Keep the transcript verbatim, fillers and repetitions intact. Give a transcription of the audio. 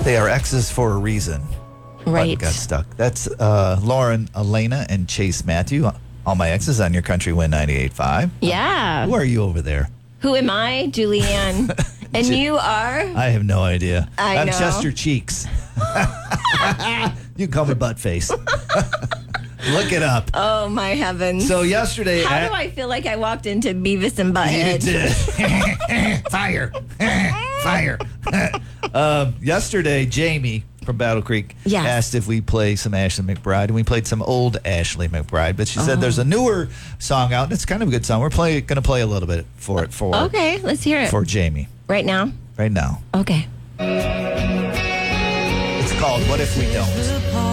They are exes for a reason. Right. Button got stuck. That's uh, Lauren, Elena, and Chase Matthew. All my exes on your country win ninety-eight point five. Yeah. Who are you over there? Who am I? Julianne. And you are? I have no idea. I I'm know. Chester Cheeks. You can call me Buttface. Look it up. Oh, my heavens. So yesterday... How at- do I feel like I walked into Beavis and Butthead? You did. Fire. Fire. um, yesterday, Jamie from Battle Creek Yes. asked if we play some Ashley McBride, and we played some old Ashley McBride, but she said there's a newer song out, and it's kind of a good song. We're play, going to play a little bit for it for, Okay, let's hear it. for Jamie Right now? right now. Okay. It's called What If We Don't?